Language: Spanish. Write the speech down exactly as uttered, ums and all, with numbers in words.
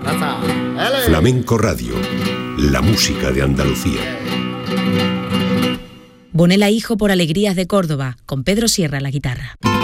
Flamenco Radio, la música de Andalucía. Bonela Hijo por Alegrías de Córdoba, con Pedro Sierra a la guitarra.